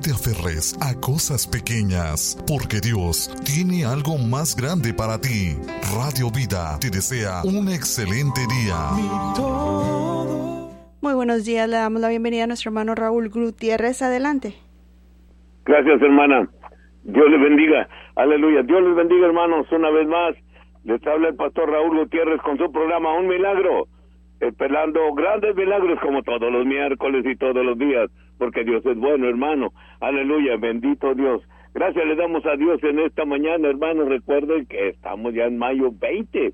te aferres a cosas pequeñas, porque Dios tiene algo más grande para ti. Radio Vida te desea un excelente día. Muy buenos días, le damos la bienvenida a nuestro hermano Raúl Gutiérrez. Adelante. Gracias, hermana. Dios les bendiga. Aleluya. Dios les bendiga, hermanos. Una vez más, les habla el pastor Raúl Gutiérrez con su programa Un Milagro, esperando grandes milagros como todos los miércoles y todos los días, porque Dios es bueno, hermano. Aleluya. Bendito Dios. Gracias le damos a Dios en esta mañana, hermanos. Recuerden que estamos ya en mayo 20,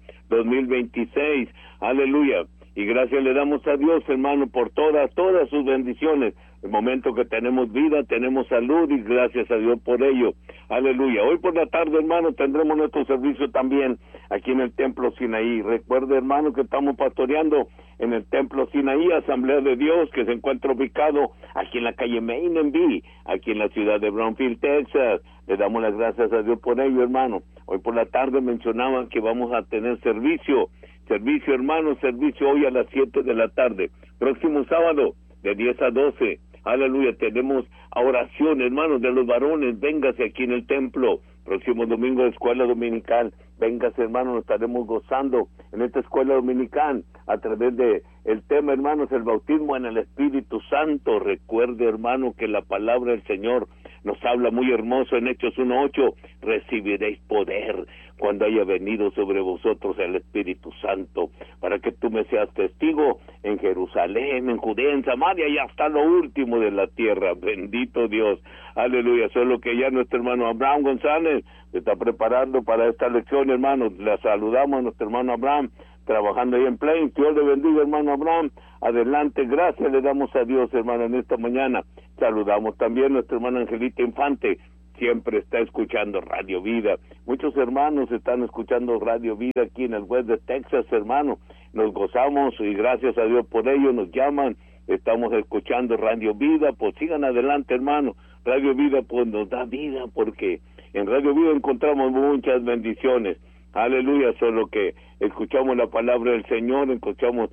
2026. Aleluya. Y gracias le damos a Dios, hermano, por todas sus bendiciones. El momento que tenemos vida, tenemos salud y gracias a Dios por ello. Aleluya. Hoy por la tarde, hermano, tendremos nuestro servicio también aquí en el Templo Sinaí. Recuerde, hermano, que estamos pastoreando en el Templo Sinaí, Asamblea de Dios, que se encuentra ubicado aquí en la calle Main en B, aquí en la ciudad de Brownfield, Texas. Le damos las gracias a Dios por ello, hermano. Hoy por la tarde mencionaban que vamos a tener servicio, hermano, servicio hoy a las 7 de la tarde. Próximo sábado, de 10 a 12. Aleluya, tenemos oración, hermanos, de los varones. Véngase aquí en el templo. Próximo domingo, escuela dominical. Véngase, hermanos, nos estaremos gozando en esta escuela dominical a través de el tema, hermanos, el bautismo en el Espíritu Santo. Recuerde, hermano, que la palabra del Señor nos habla muy hermoso en Hechos 1:8. Recibiréis poder cuando haya venido sobre vosotros el Espíritu Santo, para que tú me seas testigo en Jerusalén, en Judea, en Samaria y hasta lo último de la tierra. Bendito Dios. Aleluya. Solo que ya nuestro hermano Abraham González se está preparando para esta lección, hermanos. Le saludamos a nuestro hermano Abraham, trabajando ahí en Plains. Dios le bendiga, hermano Abraham. Adelante, gracias le damos a Dios, hermano, en esta mañana. Saludamos también a nuestra hermana Angelita Infante, siempre está escuchando Radio Vida. Muchos hermanos están escuchando Radio Vida aquí en el West de Texas, hermano. Nos gozamos y gracias a Dios por ello. Nos llaman, estamos escuchando Radio Vida. Pues sigan adelante, hermano. Radio Vida pues nos da vida, porque en Radio Vida encontramos muchas bendiciones. Aleluya. Solo que escuchamos la palabra del Señor, escuchamos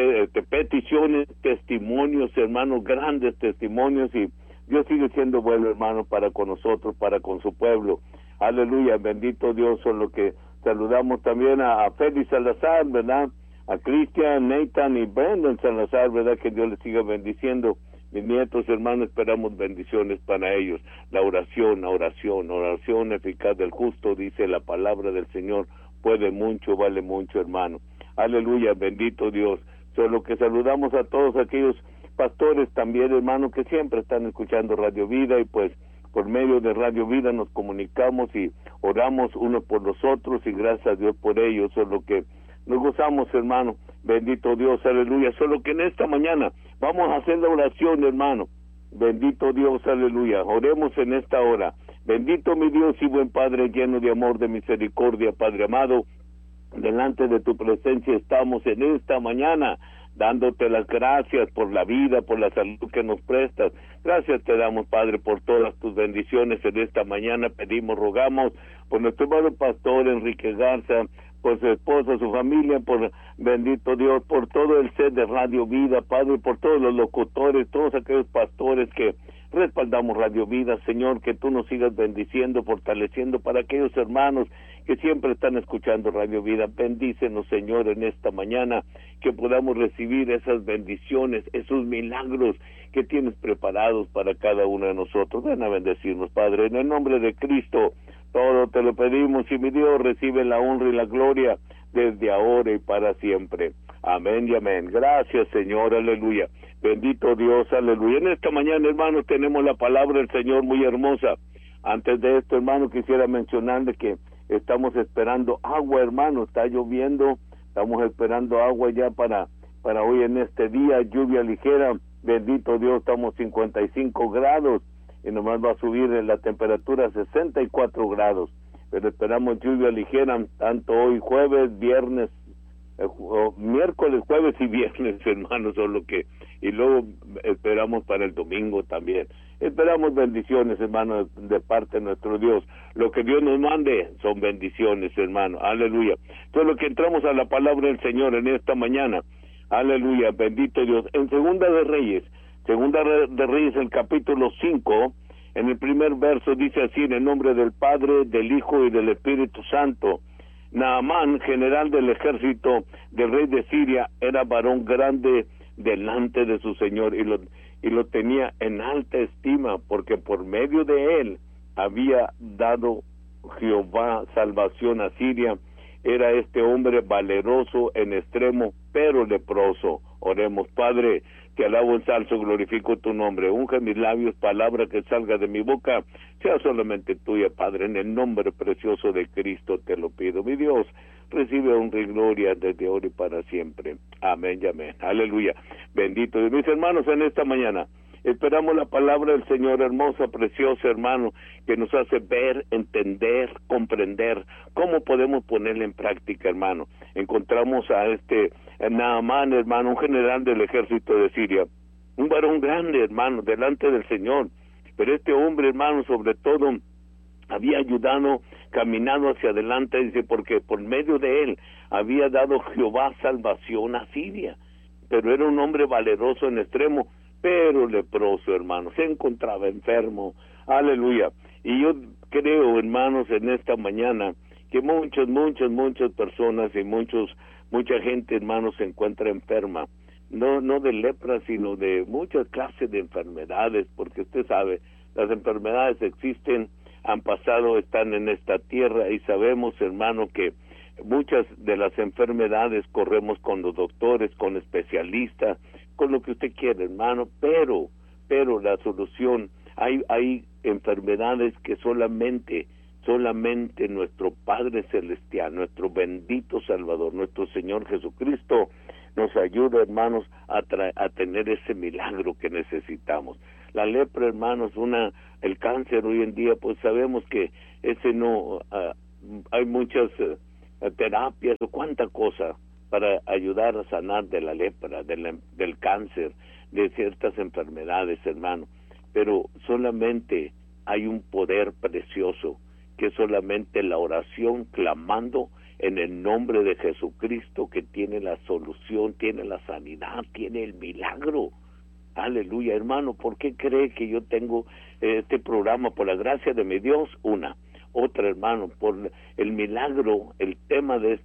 peticiones, testimonios, hermanos, grandes testimonios, y Dios sigue siendo bueno, hermano, para con nosotros, para con su pueblo. Aleluya, bendito Dios. Solo que saludamos también a Félix Salazar, ¿verdad? A Cristian, Nathan y Brendan Salazar, ¿verdad? Que Dios les siga bendiciendo. Mis nietos, hermanos, esperamos bendiciones para ellos. La oración eficaz del justo, dice la palabra del Señor, puede mucho, vale mucho, hermano. Aleluya, bendito Dios. Solo que saludamos a todos aquellos pastores también, hermano, que siempre están escuchando Radio Vida, y pues por medio de Radio Vida nos comunicamos y oramos unos por los otros, y gracias a Dios por ello. Solo que nos gozamos, hermano, bendito Dios, aleluya. Solo que en esta mañana vamos a hacer la oración, hermano. Bendito Dios, aleluya. Oremos en esta hora. Bendito mi Dios y buen Padre, lleno de amor, de misericordia, Padre amado, delante de tu presencia estamos en esta mañana, dándote las gracias por la vida, por la salud que nos prestas. Gracias te damos, Padre, por todas tus bendiciones en esta mañana. Pedimos, rogamos por nuestro hermano pastor Enrique Garza, por su esposa, su familia, por, bendito Dios, por todo el set de Radio Vida, Padre, por todos los locutores, todos aquellos pastores que respaldamos Radio Vida, Señor, que tú nos sigas bendiciendo, fortaleciendo para aquellos hermanos que siempre están escuchando Radio Vida. Bendícenos, Señor, en esta mañana, que podamos recibir esas bendiciones, esos milagros que tienes preparados para cada uno de nosotros. Ven a bendecirnos, Padre, en el nombre de Cristo, todo te lo pedimos, y mi Dios, recibe la honra y la gloria desde ahora y para siempre. Amén y amén. Gracias, Señor, aleluya. Bendito Dios, aleluya. En esta mañana, hermanos, tenemos la palabra del Señor muy hermosa. Antes de esto, hermano, quisiera mencionarle que estamos esperando agua, hermano. Está lloviendo, estamos esperando agua ya para hoy en este día, lluvia ligera. Bendito Dios, estamos 55 grados y nomás va a subir en la temperatura a 64 grados. Pero esperamos lluvia ligera, tanto hoy jueves, viernes, miércoles, jueves y viernes, hermanos, solo que, y luego esperamos para el domingo también. Esperamos bendiciones, hermanos, de parte de nuestro Dios. Lo que Dios nos mande son bendiciones, hermano, aleluya. Solo que entramos a la palabra del Señor en esta mañana, aleluya, bendito Dios. En Segunda de Reyes, el capítulo 5, En el primer verso dice así: en el nombre del Padre, del Hijo y del Espíritu Santo. Naamán, general del ejército del rey de Siria, era varón grande delante de su Señor, y lo tenía en alta estima, porque por medio de él había dado Jehová salvación a Siria. Era este hombre valeroso en extremo, pero leproso. Oremos. Padre, te alabo, ensalzo, glorifico tu nombre. Unge mis labios, palabra que salga de mi boca sea solamente tuya, Padre. En el nombre precioso de Cristo te lo pido. Mi Dios, recibe honra y gloria desde ahora y para siempre. Amén y amén. Aleluya. Bendito Dios. Mis hermanos, en esta mañana esperamos la palabra del Señor, hermosa, preciosa, hermano, que nos hace ver, entender, comprender cómo podemos ponerla en práctica, hermano. Encontramos a Naamán, hermano, un general del ejército de Siria, un varón grande, hermano, delante del Señor. Pero este hombre, hermano, sobre todo, había ayudado, caminado hacia adelante, dice, porque por medio de él había dado Jehová salvación a Siria. Pero era un hombre valeroso en extremo, pero leproso, hermano, se encontraba enfermo. Aleluya. Y yo creo, hermanos, en esta mañana que muchas personas y mucha gente, hermanos, se encuentra enferma, no de lepra, sino de muchas clases de enfermedades, porque usted sabe, las enfermedades existen, han pasado, están en esta tierra, y sabemos, hermano, que muchas de las enfermedades corremos con los doctores, con especialistas, con lo que usted quiere, hermano, pero la solución, hay enfermedades que solamente nuestro Padre Celestial, nuestro bendito Salvador, nuestro Señor Jesucristo, nos ayuda, hermanos, a tener ese milagro que necesitamos. La lepra, hermanos, el cáncer hoy en día, pues sabemos que hay muchas terapias o cuánta cosa para ayudar a sanar de la lepra, del cáncer, de ciertas enfermedades, hermano. Pero solamente hay un poder precioso, que es solamente la oración clamando en el nombre de Jesucristo, que tiene la solución, tiene la sanidad, tiene el milagro. Aleluya, hermano. ¿Por qué cree que yo tengo este programa? Por la gracia de mi Dios, otra, hermano, por el milagro, el tema de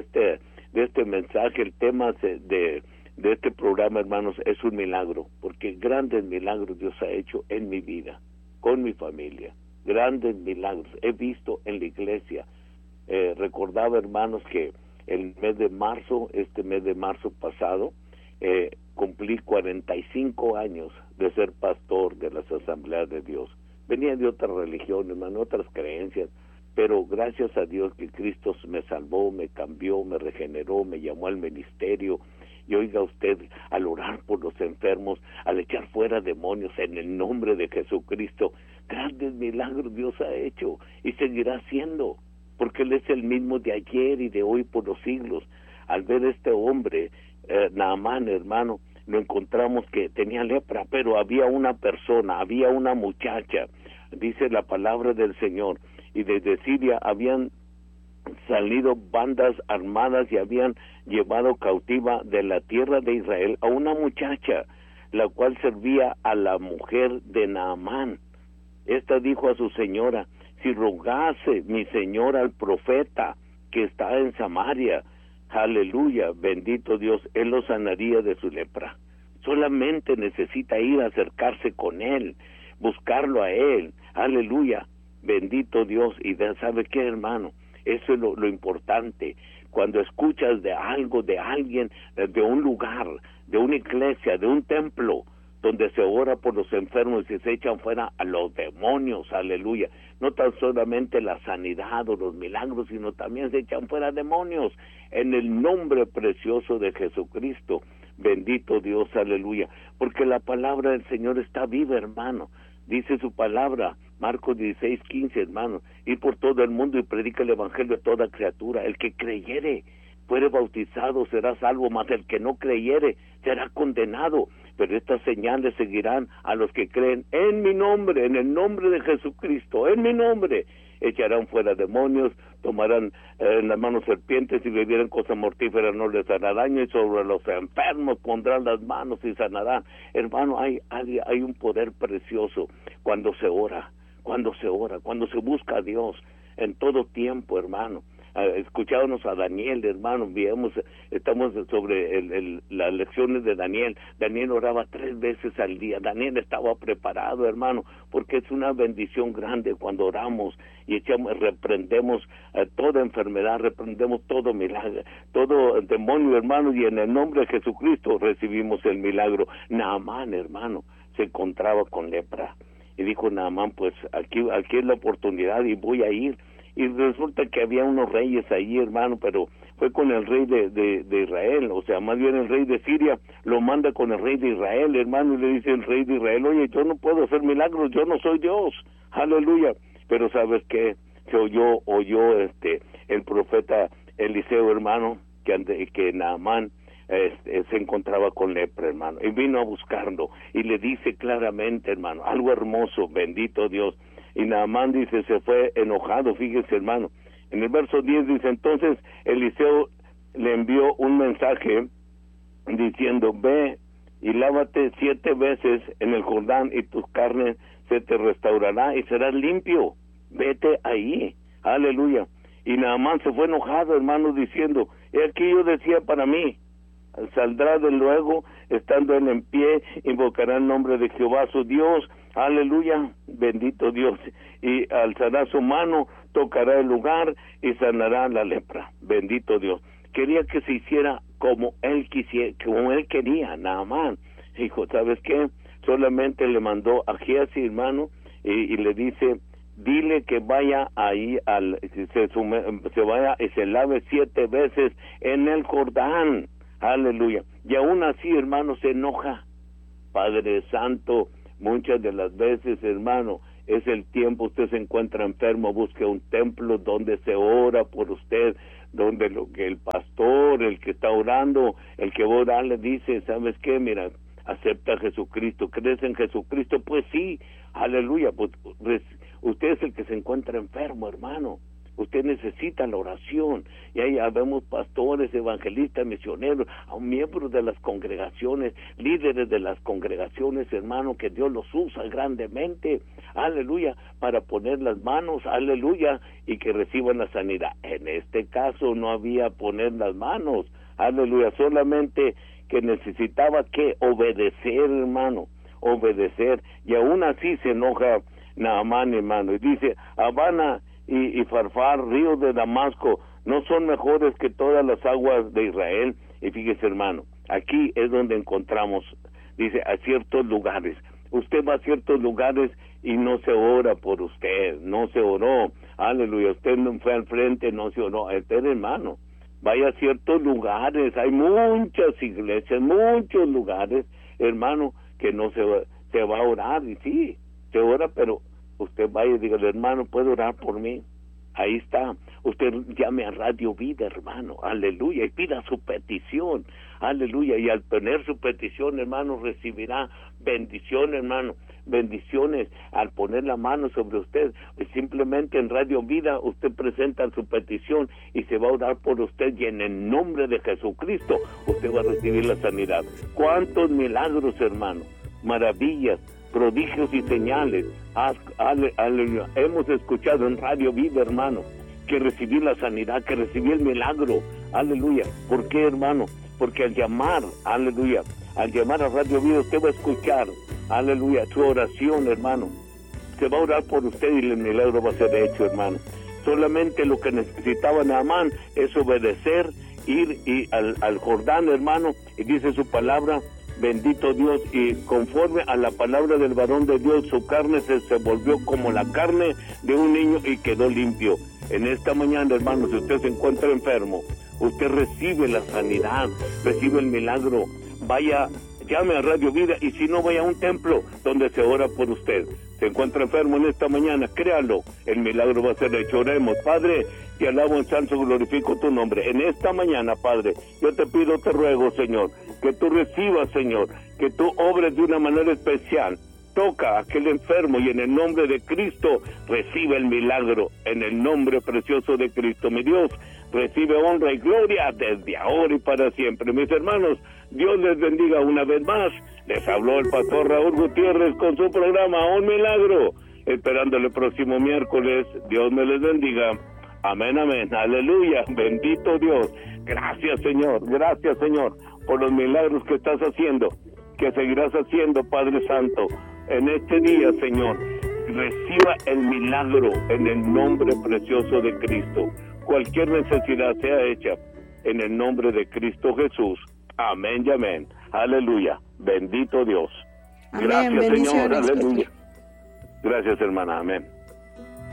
este mensaje, el tema de este programa, hermanos, es un milagro, porque grandes milagros Dios ha hecho en mi vida, con mi familia, grandes milagros he visto en la iglesia. Recordaba, hermanos, que el mes de marzo, este mes de marzo pasado, cumplí 45 años de ser pastor de las Asambleas de Dios. Venía de otras religiones, hermano, otras creencias, pero gracias a Dios que Cristo me salvó, me cambió, me regeneró, me llamó al ministerio. Y oiga usted, al orar por los enfermos, al echar fuera demonios en el nombre de Jesucristo, grandes milagros Dios ha hecho y seguirá haciendo, porque Él es el mismo de ayer y de hoy por los siglos. Al ver este hombre, Naamán, hermano, lo encontramos que tenía lepra, pero había una persona, había una muchacha, dice la palabra del Señor, y desde Siria habían salido bandas armadas y habían llevado cautiva de la tierra de Israel a una muchacha, la cual servía a la mujer de Naamán. Esta dijo a su señora: si rogase mi señora al profeta que está en Samaria, aleluya, bendito Dios, él lo sanaría de su lepra. Solamente necesita ir a acercarse con él, buscarlo a él, aleluya, bendito Dios. Y ¿sabe qué, hermano? Eso es lo importante. Cuando escuchas de algo, de alguien, de un lugar, de una iglesia, de un templo, donde se ora por los enfermos y se echan fuera a los demonios, aleluya. No tan solamente la sanidad o los milagros, sino también se echan fuera demonios en el nombre precioso de Jesucristo. Bendito Dios, aleluya. Porque la palabra del Señor está viva, hermano. Dice su palabra, Marcos 16:15, hermano: ir por todo el mundo y predica el evangelio a toda criatura. El que creyere, fuere bautizado, será salvo, mas el que no creyere, será condenado. Pero estas señales seguirán a los que creen en mi nombre, en el nombre de Jesucristo, en mi nombre. echarán fuera demonios, tomarán en las manos serpientes y bebieran cosas mortíferas, no les hará daño, y sobre los enfermos pondrán las manos y sanarán. Hermano, hay un poder precioso cuando se ora, cuando se busca a Dios en todo tiempo, hermano. Escuchábamos a Daniel, hermano, estamos sobre las lecciones de Daniel. Daniel oraba 3 veces al día. Daniel estaba preparado, hermano, porque es una bendición grande cuando oramos y reprendemos toda enfermedad, reprendemos todo milagro, todo demonio, hermano, y en el nombre de Jesucristo recibimos el milagro. Naamán, hermano, se encontraba con lepra y dijo Naamán, pues aquí es la oportunidad y voy a ir. Y resulta que había unos reyes ahí, hermano, pero fue con el rey de Israel, o sea, más bien el rey de Siria lo manda con el rey de Israel, hermano, y le dice el rey de Israel, oye, yo no puedo hacer milagros, yo no soy Dios, aleluya. Pero ¿sabes qué? Se oyó el profeta Eliseo, hermano, que Naamán se encontraba con lepra, hermano, y vino a buscarlo, y le dice claramente, hermano, algo hermoso, bendito Dios. Y Naamán dice, se fue enojado, fíjese, hermano. En el verso 10 dice, entonces Eliseo le envió un mensaje diciendo, ve y lávate 7 veces en el Jordán y tu carne se te restaurará y serás limpio. Vete ahí, aleluya. Y Naamán se fue enojado, hermano, diciendo, he aquí yo decía para mí, saldrá de luego, estando él en pie, invocará el nombre de Jehová su Dios, aleluya, bendito Dios, y alzará su mano, tocará el lugar y sanará la lepra, bendito Dios. Quería que se hiciera como él quería, Naamán. Dijo, ¿sabes qué? Solamente le mandó a Giesi, hermano, y le dice, dile que vaya ahí, se vaya y se lave 7 veces en el Jordán, aleluya. Y aún así, hermano, se enoja. Padre Santo, muchas de las veces, hermano, es el tiempo, usted se encuentra enfermo, busque un templo donde se ora por usted, donde lo que el pastor, el que está orando, el que va a orar le dice, ¿sabes qué? Mira, acepta a Jesucristo, ¿crees en Jesucristo? Pues sí, aleluya, pues usted es el que se encuentra enfermo, hermano. Usted necesita la oración, y ahí vemos pastores, evangelistas, misioneros, miembros de las congregaciones, líderes de las congregaciones, hermano, que Dios los usa grandemente, aleluya, para poner las manos, aleluya, y que reciban la sanidad. En este caso no había poner las manos, aleluya, solamente que necesitaba que obedecer, hermano, obedecer, y aún así se enoja Naamán, hermano, y dice, Habana y Farfar, ríos de Damasco, no son mejores que todas las aguas de Israel. Y fíjese, hermano, aquí es donde encontramos, dice, a ciertos lugares. Usted va a ciertos lugares y no se ora por usted, no se oró, aleluya, usted no fue al frente, no se oró, hermano, vaya a ciertos lugares, hay muchas iglesias, muchos lugares, hermano, que no se va a orar, y sí, se ora, pero usted vaya y diga, hermano, ¿puede orar por mí? Ahí está. Usted llame a Radio Vida, hermano, aleluya, y pida su petición, aleluya, y al tener su petición, hermano, recibirá bendición, hermano, bendiciones al poner la mano sobre usted. Simplemente en Radio Vida usted presenta su petición y se va a orar por usted, y en el nombre de Jesucristo usted va a recibir la sanidad. ¿Cuántos milagros, hermano? Maravillas, prodigios y señales, aleluya, hemos escuchado en Radio Vida, hermano, que recibí la sanidad, que recibí el milagro, aleluya. ¿Por qué, hermano? Porque al llamar, aleluya, al llamar a Radio Vida, usted va a escuchar, aleluya, su oración, hermano, se va a orar por usted y el milagro va a ser hecho, hermano. Solamente lo que necesitaba Naamán es obedecer, ir al Jordán, hermano, y dice su palabra, bendito Dios, y conforme a la palabra del varón de Dios, su carne se volvió como la carne de un niño y quedó limpio. En esta mañana, hermano, si usted se encuentra enfermo, usted recibe la sanidad, recibe el milagro. Vaya, llame a Radio Vida, y si no, vaya a un templo donde se ora por usted. Se encuentra enfermo en esta mañana, créalo, el milagro va a ser hecho. Oremos. Padre, te alabo, ensalzo, glorifico tu nombre. En esta mañana, Padre, yo te pido, te ruego, Señor, que tú recibas, Señor, que tú obres de una manera especial toca a aquel enfermo y en el nombre de Cristo recibe el milagro, en el nombre precioso de Cristo. Mi Dios, recibe honra y gloria desde ahora y para siempre. Mis hermanos, Dios les bendiga una vez más. Les habló el pastor Raúl Gutiérrez con su programa Un Milagro, esperándole el próximo miércoles. Dios me les bendiga. Amén, amén, aleluya, bendito Dios. Gracias Señor, por los milagros que estás haciendo, que seguirás haciendo, Padre Santo. En este día, Señor, reciba el milagro en el nombre precioso de Cristo. Cualquier necesidad sea hecha en el nombre de Cristo Jesús. Amén y amén, aleluya, bendito Dios. Amén. Gracias Señor, Bendiciones. aleluya. Gracias hermana, amén.